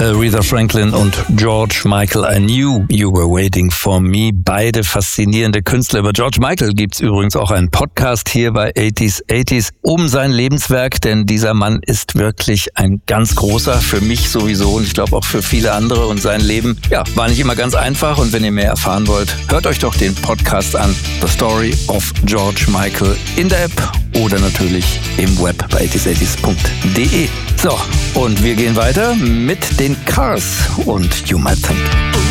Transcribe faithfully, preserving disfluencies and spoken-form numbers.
Aretha Franklin und George Michael, I Knew You Were Waiting For Me. Beide faszinierende Künstler. Über George Michael gibt's übrigens auch einen Podcast hier bei achtziger achtziger um sein Lebenswerk, denn dieser Mann ist wirklich ein ganz großer, für mich sowieso und ich glaube auch für viele andere, und sein Leben, ja, war nicht immer ganz einfach, und wenn ihr mehr erfahren wollt, hört euch doch den Podcast an, The Story of George Michael, in der App oder natürlich im Web bei achtziger achtziger punkt de. So, und wir gehen weiter mit den Cars und You Might Think.